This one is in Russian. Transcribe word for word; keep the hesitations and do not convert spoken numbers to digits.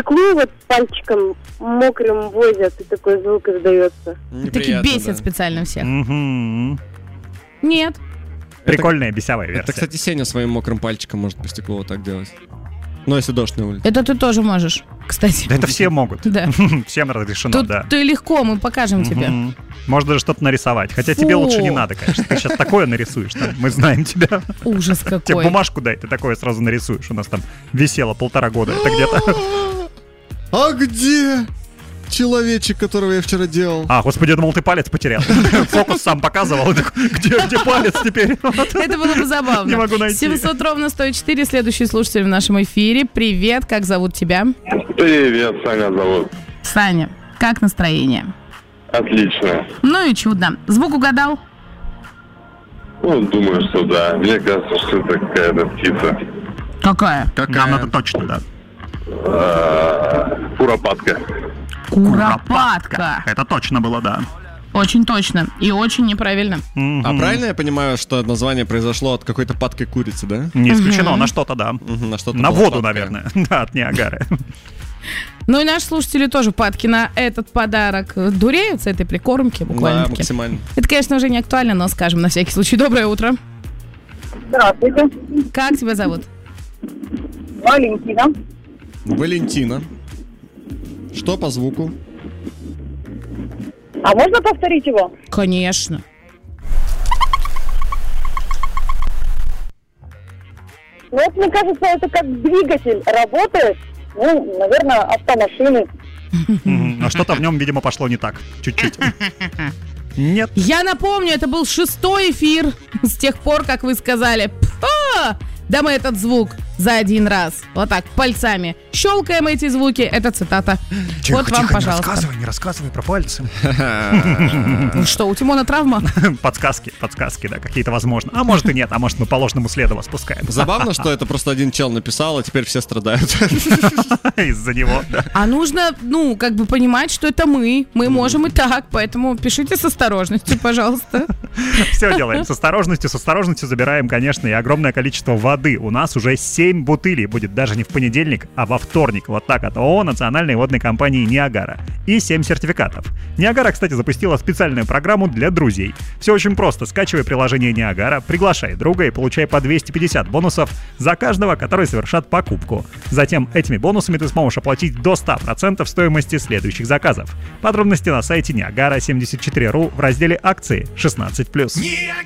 стеклу вот пальчиком мокрым возят, и такой звук издается. Такие бесят да. специально всех. Угу. Нет. Прикольная бесявая версия. Это, кстати, Сеня своим мокрым пальчиком может по стеклу вот так делать. Ну, если дождь на улице. Это ты тоже можешь, кстати. Да это все могут. Да. Всем разрешено, Тут да. ты легко, мы покажем тебе. Мгм. Можно даже что-то нарисовать. Хотя Фу. тебе лучше не надо, конечно. Ты сейчас такое нарисуешь. там, Мы знаем тебя. Ужас Тебе какой. бумажку дай, ты такое сразу нарисуешь. У нас там висело полтора года. Это где-то... А где человечек, которого я вчера делал? А, господи, я думал, ты палец потерял. Фокус сам показывал. Где, где палец теперь? Это было бы забавно. Не могу найти. семьсот ровно сто четыре. Следующий слушатель в нашем эфире. Привет, как зовут тебя? Привет, Саня зовут. Саня, как настроение? Отлично. Ну и чудно. Звук угадал? Ну, думаю, что да. Мне кажется, что это какая-то птица. Какая? Нам надо точно, да. А, Куропатка. Куропатка. Это точно было, да. Очень точно. И очень неправильно. А правильно я понимаю, что название произошло от какой-то падкой курицы, да? Не исключено, на что-то, да. Мгм, на что-то На было воду, падкое. наверное. Да, от Ниагары. Ну и наши слушатели тоже падки на этот подарок. Дуреют с этой прикормки Да, буквально-таки. максимально. Это, конечно, уже не актуально, но скажем на всякий случай. Доброе утро. Здравствуйте. Как тебя зовут? Валентина. Валентина. Что по звуку? А можно повторить его? Конечно. Ну, вот, мне кажется, это как двигатель работает. Ну, наверное, автомашины. Мгм. А что-то в нем, видимо, пошло не так. Чуть-чуть. Нет. Я напомню, это был шестой эфир с тех пор, как вы сказали. «Пфа!» Да мы этот звук за один раз. Вот так, пальцами. Щелкаем эти звуки. Это цитата. Вот вам, не пожалуйста. рассказывай, не рассказывай про пальцы. Ну что, у Тимона травма? Подсказки, подсказки, да, какие-то возможно. А может и нет, а может мы по ложному следу вас спускаем. Забавно, что это просто один чел написал, а теперь все страдают. Из-за него, да. А нужно, ну, как бы понимать, что это мы. Мы можем и так, поэтому пишите с осторожностью, пожалуйста. Все делаем с осторожностью. С осторожностью забираем, конечно, и огромное количество воды. У нас уже семь бутылей будет даже не в понедельник, а во вторник. Вот так от ООО Национальной водной компании «Ниагара». И семь сертификатов. «Ниагара», кстати, запустила специальную программу для друзей. Все очень просто. Скачивай приложение «Ниагара», приглашай друга и получай по двести пятьдесят бонусов за каждого, который совершат покупку. Затем этими бонусами ты сможешь оплатить до ста процентов стоимости следующих заказов. Подробности на сайте ниагара семьдесят четыре точка ру в разделе «Акции» шестнадцать плюс. Ниагара!